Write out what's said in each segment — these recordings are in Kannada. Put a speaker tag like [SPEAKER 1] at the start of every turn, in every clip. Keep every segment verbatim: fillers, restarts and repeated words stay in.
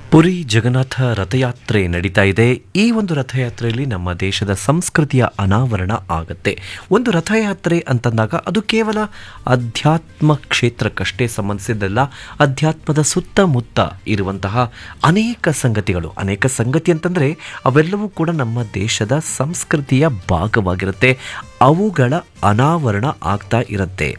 [SPEAKER 1] ಪುರಿ ಜಗನ್ನಾಥ ರಥಯಾತ್ರೆ ನಡೀತಾ ಇದೆ. ಈ ಒಂದು ರಥಯಾತ್ರೆಯಲ್ಲಿ ನಮ್ಮ ದೇಶದ ಸಂಸ್ಕೃತಿಯ ಅನಾವರಣ ಆಗುತ್ತೆ. ಒಂದು ರಥಯಾತ್ರೆ ಅಂತಂದಾಗ ಅದು ಕೇವಲ ಅಧ್ಯಾತ್ಮ ಕ್ಷೇತ್ರಕ್ಕಷ್ಟೇ ಸಂಬಂಧಿಸಿದ್ದಲ್ಲ, ಅಧ್ಯಾತ್ಮದ ಸುತ್ತಮುತ್ತ ಇರುವಂತಹ ಅನೇಕ ಸಂಗತಿಗಳು ಅನೇಕ ಸಂಗತಿ ಅಂತಂದರೆ ಅವೆಲ್ಲವೂ ಕೂಡ ನಮ್ಮ ದೇಶದ ಸಂಸ್ಕೃತಿಯ ಭಾಗವಾಗಿರುತ್ತೆ. ಅವುಗಳ ಅನಾವರಣ ಆಗ್ತಾ ಇರುತ್ತೆ.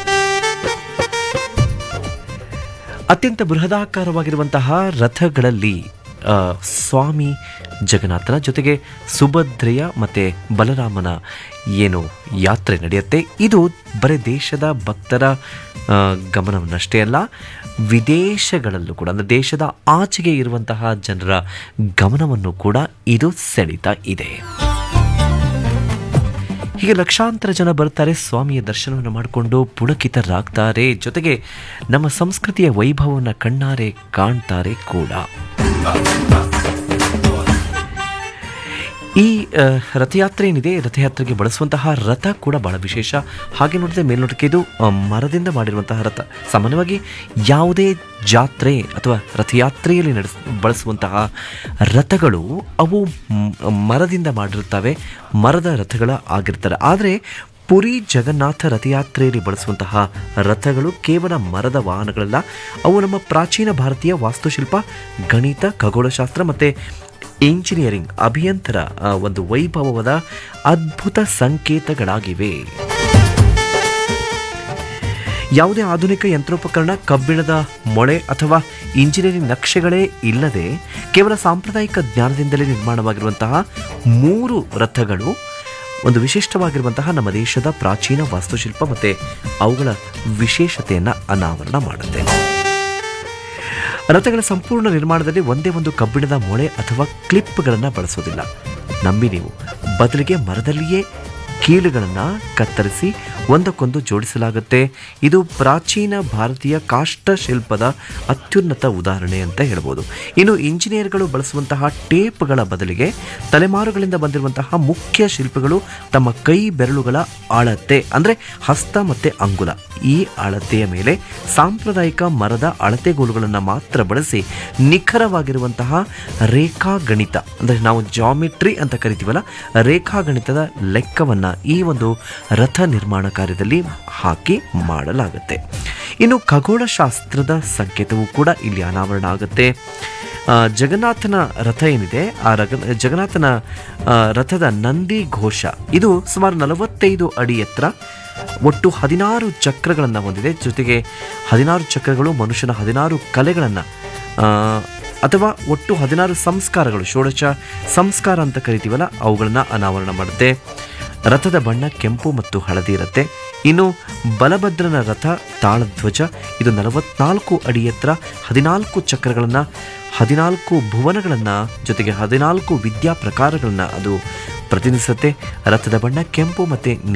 [SPEAKER 1] ಅತ್ಯಂತ ಬೃಹದಾಕಾರವಾಗಿರುವಂತಹ ರಥಗಳಲ್ಲಿ ಸ್ವಾಮಿ ಜಗನ್ನಾಥನ ಜೊತೆಗೆ ಸುಭದ್ರೆಯ ಮತ್ತು ಬಲರಾಮನ ಏನು ಯಾತ್ರೆ ನಡೆಯುತ್ತೆ. ಇದು ಬರೀ ದೇಶದ ಭಕ್ತರ ಗಮನವನ್ನಷ್ಟೇ ಅಲ್ಲ, ವಿದೇಶಗಳಲ್ಲೂ ಕೂಡ ಅಂದರೆ ದೇಶದ ಆಚೆಗೆ ಇರುವಂತಹ ಜನರ ಗಮನವನ್ನು ಕೂಡ ಇದು ಸೆಳೀತಾ ಇದೆ. ಹೀಗೆ ಲಕ್ಷಾಂತರ ಜನ ಬರ್ತಾರೆ, ಸ್ವಾಮಿಯ ದರ್ಶನವನ್ನು ಮಾಡಿಕೊಂಡು ಪುಳಕಿತರಾಗ್ತಾರೆ, ಜೊತೆಗೆ ನಮ್ಮ ಸಂಸ್ಕೃತಿಯ ವೈಭವವನ್ನು ಕಣ್ಣಾರೆ ಕಾಣ್ತಾರೆ ಕೂಡ. ಈ ರಥಯಾತ್ರೆ ಏನಿದೆ, ರಥಯಾತ್ರೆಗೆ ಬಳಸುವಂತಹ ರಥ ಕೂಡ ಬಹಳ ವಿಶೇಷ. ಹಾಗೆ ನೋಡಿದ್ರೆ ಮೇಲ್ನೋಟಕ್ಕೆ ಇದು ಮರದಿಂದ ಮಾಡಿರುವಂತಹ ರಥ. ಸಾಮಾನ್ಯವಾಗಿ ಯಾವುದೇ ಜಾತ್ರೆ ಅಥವಾ ರಥಯಾತ್ರೆಯಲ್ಲಿ ನಡೆಸ ಬಳಸುವಂತಹ ರಥಗಳು ಅವು ಮರದಿಂದ ಮಾಡಿರುತ್ತವೆ, ಮರದ ರಥಗಳ ಆಗಿರ್ತಾರೆ. ಆದರೆ ಪುರಿ ಜಗನ್ನಾಥ ರಥಯಾತ್ರೆಯಲ್ಲಿ ಬಳಸುವಂತಹ ರಥಗಳು ಕೇವಲ ಮರದ ವಾಹನಗಳಲ್ಲ, ಅವು ನಮ್ಮ ಪ್ರಾಚೀನ ಭಾರತೀಯ ವಾಸ್ತುಶಿಲ್ಪ, ಗಣಿತ, ಖಗೋಳಶಾಸ್ತ್ರ ಮತ್ತು ಇಂಜಿನಿಯರಿಂಗ್, ಅಭಿಯಂತರ ಒಂದು ವೈಭವದ ಅದ್ಭುತ ಸಂಕೇತಗಳಾಗಿವೆ. ಯಾವುದೇ ಆಧುನಿಕ ಯಂತ್ರೋಪಕರಣ, ಕಬ್ಬಿಣದ ಮೊಳೆ ಅಥವಾ ಇಂಜಿನಿಯರಿಂಗ್ ನಕ್ಷೆಗಳೇ ಇಲ್ಲದೆ ಕೇವಲ ಸಾಂಪ್ರದಾಯಿಕ ಜ್ಞಾನದಿಂದಲೇ ನಿರ್ಮಾಣವಾಗಿರುವಂತಹ ಮೂರು ರಥಗಳು ಒಂದು ವಿಶಿಷ್ಟವಾಗಿರುವಂತಹ ನಮ್ಮ ದೇಶದ ಪ್ರಾಚೀನ ವಾಸ್ತುಶಿಲ್ಪ ಮತ್ತು ಅವುಗಳ ವಿಶೇಷತೆಯನ್ನು ಅನಾವರಣ ಮಾಡುತ್ತೆ. ರಥಗಳ ಸಂಪೂರ್ಣ ನಿರ್ಮಾಣದಲ್ಲಿ ಒಂದೇ ಒಂದು ಕಬ್ಬಿಣದ ಮೊಳೆ ಅಥವಾ ಕ್ಲಿಪ್ಗಳನ್ನು ಬಳಸೋದಿಲ್ಲ. ನಂಬಿ ನೀವು, ಬದಲಿಗೆ ಮರದಲ್ಲಿಯೇ ಕೀಲುಗಳನ್ನು ಕತ್ತರಿಸಿ ಒಂದಕ್ಕೊಂದು ಜೋಡಿಸಲಾಗುತ್ತೆ. ಇದು ಪ್ರಾಚೀನ ಭಾರತೀಯ ಕಾಷ್ಟಶಿಲ್ಪದ ಅತ್ಯುನ್ನತ ಉದಾಹರಣೆ ಅಂತ ಹೇಳ್ಬೋದು. ಇನ್ನು ಇಂಜಿನಿಯರ್ಗಳು ಬಳಸುವಂತಹ ಟೇಪ್ಗಳ ಬದಲಿಗೆ ತಲೆಮಾರುಗಳಿಂದ ಬಂದಿರುವಂತಹ ಮುಖ್ಯ ಶಿಲ್ಪಿಗಳು ತಮ್ಮ ಕೈ ಬೆರಳುಗಳ ಅಳತೆ ಅಂದರೆ ಹಸ್ತ ಮತ್ತು ಅಂಗುಲ, ಈ ಅಳತೆಯ ಮೇಲೆ ಸಾಂಪ್ರದಾಯಿಕ ಮರದ ಅಳತೆಗೋಲುಗಳನ್ನು ಮಾತ್ರ ಬಳಸಿ ನಿಖರವಾಗಿರುವಂತಹ ರೇಖಾಗಣಿತ ಅಂದರೆ ನಾವು ಜಾಮಿಟ್ರಿ ಅಂತ ಕರಿತೀವಲ್ಲ, ರೇಖಾಗಣಿತದ ಲೆಕ್ಕವನ್ನು ಈ ಒಂದು ರಥ ನಿರ್ಮಾಣ ಕಾರ್ಯದಲ್ಲಿ ಹಾಕಿ ಮಾಡಲಾಗುತ್ತೆ. ಇನ್ನು ಖಗೋಳಶಾಸ್ತ್ರದ ಸಂಕೇತವೂ ಕೂಡ ಇಲ್ಲಿ ಅನಾವರಣ ಆಗುತ್ತೆ. ಜಗನ್ನಾಥನ ರಥ ಏನಿದೆ, ಆ ರಗ ಜಗನ್ನಾಥನ ರಥದ ನಂದಿ ಘೋಷ ಇದು ಸುಮಾರು ನಲವತ್ತೈದು ಅಡಿ ಎತ್ತರ, ಒಟ್ಟು ಹದಿನಾರು ಚಕ್ರಗಳನ್ನು ಹೊಂದಿದೆ. ಜೊತೆಗೆ ಹದಿನಾರು ಚಕ್ರಗಳು ಮನುಷ್ಯನ ಹದಿನಾರು ಕಲೆಗಳನ್ನು ಅಥವಾ ಒಟ್ಟು ಹದಿನಾರು ಸಂಸ್ಕಾರಗಳು, ಷೋಡಶ ಸಂಸ್ಕಾರ ಅಂತ ಕರಿತೀವಲ್ಲ, ಅವುಗಳನ್ನು ಅನಾವರಣ ಮಾಡುತ್ತೆ. ರಥದ ಬಣ್ಣ ಕೆಂಪು ಮತ್ತು ಹಳದಿ ಇರುತ್ತೆ. ಇನ್ನು ಬಲಭದ್ರನ ರಥ ತಾಳಧ್ವಜ, ಇದು ನಲವತ್ನಾಲ್ಕು ಅಡಿ ಎತ್ತರ, ಹದಿನಾಲ್ಕು ಚಕ್ರಗಳನ್ನು, ಹದಿನಾಲ್ಕು ಭುವನಗಳನ್ನು, ಜೊತೆಗೆ ಹದಿನಾಲ್ಕು ವಿದ್ಯಾ ಪ್ರಕಾರಗಳನ್ನು ಅದು ಪ್ರತಿನಿಧಿಸುತ್ತೆ. ರಥದ ಬಣ್ಣ ಕೆಂಪು ಮತ್ತು